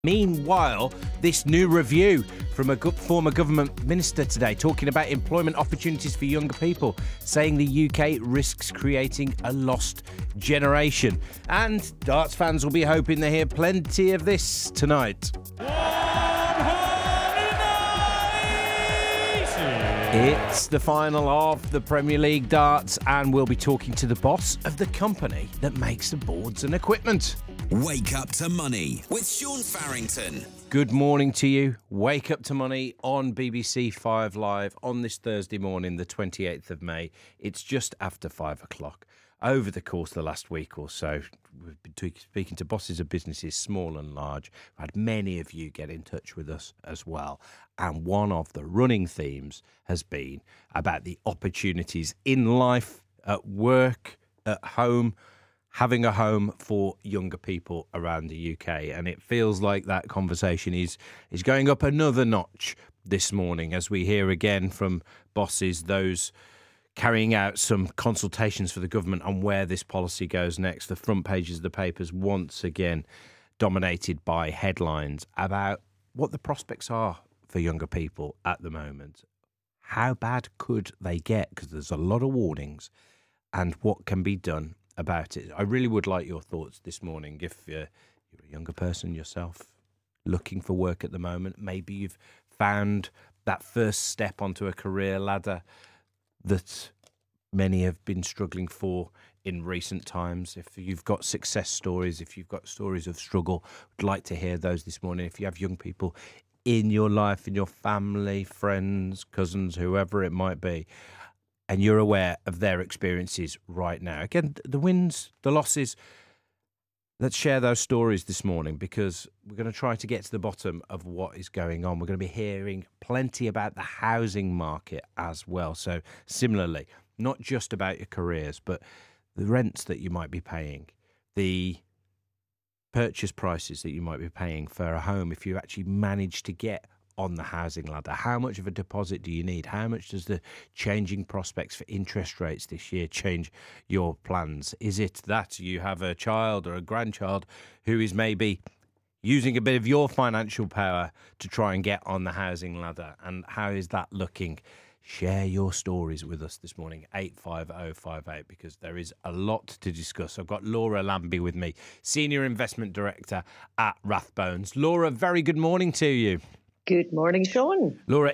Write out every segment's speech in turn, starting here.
Meanwhile, this new review from a former government minister today talking about employment opportunities for younger people, saying the UK risks creating a lost generation. And darts fans will be hoping they hear plenty of this tonight. It's the final of the Premier League darts, and we'll be talking to the boss of the company that makes the boards and equipment. Wake Up to Money with Sean Farrington. Good morning to you. Wake Up to Money on BBC 5 Live on this Thursday morning, the 28th of May. It's just after 5 o'clock. Over the course of the last week or so, we've been speaking to bosses of businesses, small and large. We've had many of you get in touch with us as well. And one of the running themes has been about the opportunities in life, at work, at home, having a home for younger people around the UK. And it feels like that conversation is going up another notch this morning as we hear again from bosses, those carrying out some consultations for the government on where this policy goes next. The front pages of the papers once again dominated by headlines about what the prospects are for younger people at the moment. How bad could they get? Because there's a lot of warnings, and what can be done about it. I really would like your thoughts this morning. If you're a younger person yourself looking for work at the moment, maybe you've found that first step onto a career ladder that many have been struggling for in recent times. If you've got success stories, if you've got stories of struggle, I'd like to hear those this morning. If you have young people in your life, in your family, friends, cousins, whoever it might be, and you're aware of their experiences right now. Again, the wins, the losses, let's share those stories this morning, because we're going to try to get to the bottom of what is going on. We're going to be hearing plenty about the housing market as well. So similarly, not just about your careers, but the rents that you might be paying, the purchase prices that you might be paying for a home if you actually manage to get on the housing ladder. How much of a deposit do you need? How much does the changing prospects for interest rates this year change your plans? Is it that you have a child or a grandchild who is maybe using a bit of your financial power to try and get on the housing ladder? And how is that looking? Share your stories with us this morning, 85058, because there is a lot to discuss. I've got Laura Lambie with me, Senior Investment Director at Rathbones. Laura, very good morning to you. Good morning, Sean. Laura,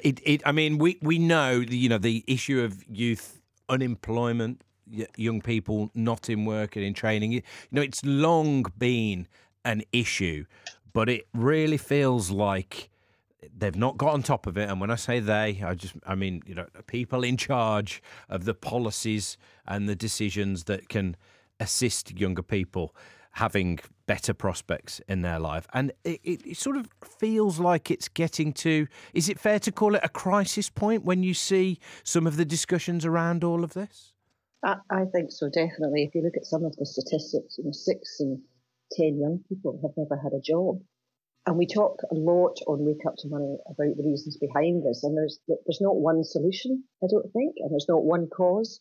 we know the issue of youth unemployment, young people not in work and in training. It's long been an issue, but it really feels like they've not got on top of it. And when I say they, I mean people in charge of the policies and the decisions that can assist younger people having better prospects in their life. And it sort of feels like it's getting to, is it fair to call it a crisis point when you see some of the discussions around all of this? I think so, definitely. If you look at some of the statistics, 6 in 10 young people have never had a job. And we talk a lot on Wake Up to Money about the reasons behind this. And there's not one solution, I don't think, and there's not one cause.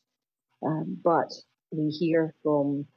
But we hear from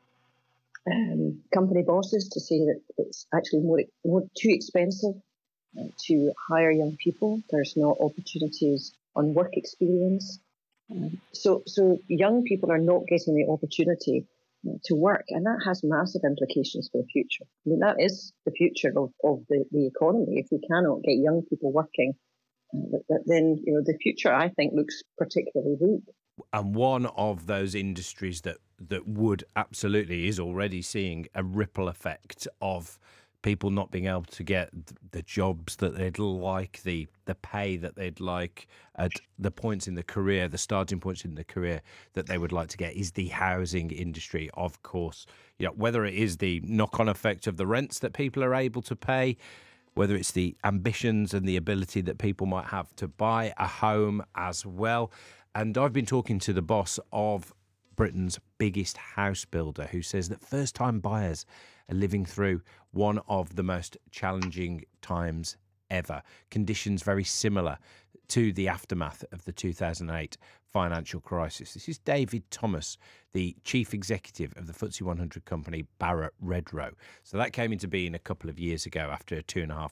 company bosses to say that it's actually more too expensive to hire young people. There's no opportunities on work experience. So young people are not getting the opportunity to work, and that has massive implications for the future. I mean, that is the future of the economy. If we cannot get young people working, then the future, I think, looks particularly weak. And one of those industries that would absolutely is already seeing a ripple effect of people not being able to get the jobs that they'd like, the pay that they'd like at the points in the career, the starting points in the career that they would like to get, is the housing industry, of course. Whether it is the knock-on effect of the rents that people are able to pay, whether it's the ambitions and the ability that people might have to buy a home as well. And I've been talking to the boss of Britain's biggest house builder, who says that first-time buyers are living through one of the most challenging times ever. Conditions very similar to the aftermath of the 2008 financial crisis. This is David Thomas, the chief executive of the FTSE 100 company Barratt Redrow. So that came into being a couple of years ago after a £2.5